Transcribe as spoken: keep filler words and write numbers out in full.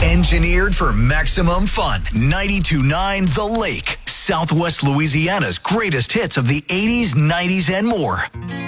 Engineered for maximum fun. ninety-two point nine The Lake. Southwest Louisiana's greatest hits of the eighties, nineties, and more.